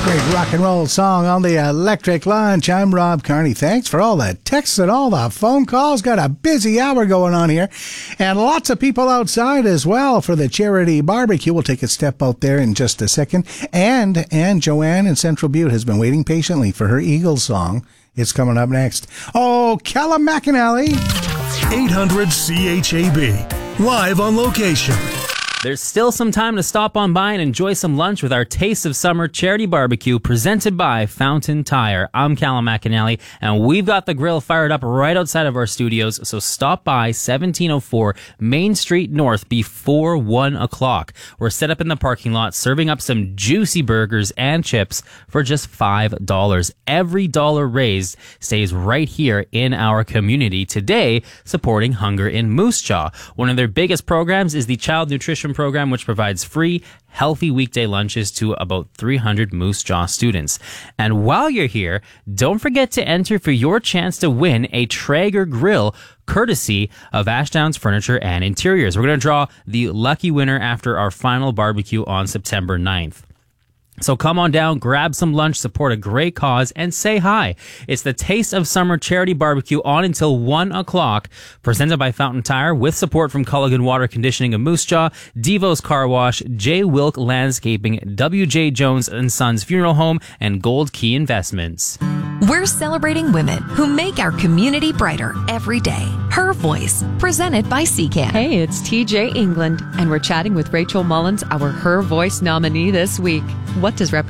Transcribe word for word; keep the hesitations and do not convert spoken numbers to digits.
Great rock and roll song on the Electric Lunch. I'm Rob Carney. Thanks for all the texts and all the phone calls. Got a busy hour going on here. And lots of people outside as well for the charity barbecue. We'll take a step out there in just a second. And, and Joanne in Central Butte has been waiting patiently for her Eagles song. It's coming up next. Oh, Callum McAnally. eight hundred C H A B. Live on location. There's still some time to stop on by and enjoy some lunch with our Taste of Summer charity barbecue presented by Fountain Tire. I'm Callum McAnally, and we've got the grill fired up right outside of our studios, so stop by seventeen oh four Main Street North before one o'clock. We're set up in the parking lot, serving up some juicy burgers and chips for just five dollars. Every dollar raised stays right here in our community. Today, supporting Hunger in Moose Jaw. One of their biggest programs is the Child Nutrition Program, which provides free, healthy weekday lunches to about three hundred Moose Jaw students. And while you're here, don't forget to enter for your chance to win a Traeger grill courtesy of Ashdowns Furniture and Interiors. We're going to draw the lucky winner after our final barbecue on September ninth. So come on down, grab some lunch, support a great cause, and say hi. It's the Taste of Summer charity barbecue on until one o'clock, presented by Fountain Tire with support from Culligan Water Conditioning of Moose Jaw, Devo's Car Wash, J. Wilk Landscaping, W J. Jones and Sons Funeral Home, and Gold Key Investments. We're celebrating women who make our community brighter every day. Her Voice, presented by C C A N. Hey, it's T J England, and we're chatting with Rachel Mullins, our Her Voice nominee this week. What does